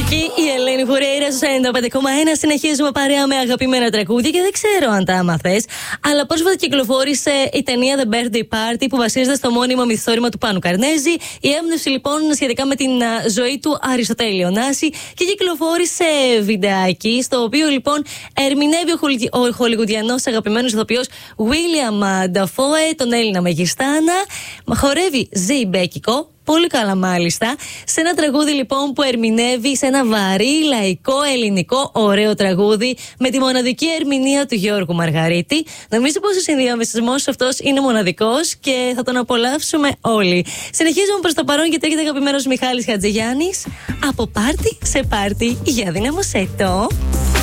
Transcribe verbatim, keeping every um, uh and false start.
Εκεί η Ελένη Φουρέιρα στο ενενήντα πέντε κόμμα ένα. Συνεχίζουμε παρέα με αγαπημένα τραγούδια και δεν ξέρω αν τα άμαθες, αλλά πρόσφατα κυκλοφόρησε η ταινία The Birthday Party που βασίζεται στο μόνιμο μυθιστόρημα του Πάνου Καρνέζη. Η έμπνευση λοιπόν σχετικά με την ζωή του Αριστοτέλη Ωνάση και κυκλοφόρησε βιντεάκι στο οποίο λοιπόν ερμηνεύει ο χολιγουδιανός αγαπημένος ηθοποιός William Dafoe, τον Έλληνα Μεγιστάνα. Χορεύει Ζεϊμπέκικο. Πολύ καλά μάλιστα. Σε ένα τραγούδι λοιπόν που ερμηνεύει σε ένα βαρύ, λαϊκό, ελληνικό, ωραίο τραγούδι με τη μοναδική ερμηνεία του Γιώργου Μαργαρίτη. Νομίζω πως ο συνδιαμεσισμός αυτός είναι μοναδικός και θα τον απολαύσουμε όλοι. Συνεχίζουμε προς το παρόν γιατί έρχεται αγαπημένος Μιχάλης Χατζηγιάννης. Από πάρτι σε πάρτι, για δυναμωσέ το.